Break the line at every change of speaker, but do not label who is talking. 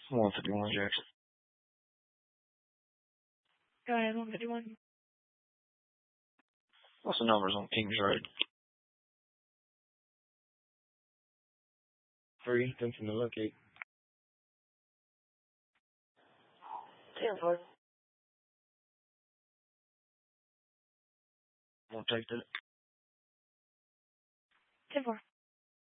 151 Jackson.
Go ahead, 151.
What's the numbers on Kings Road?
3, attempting to locate.
10-4.
Won't take that.
10-4.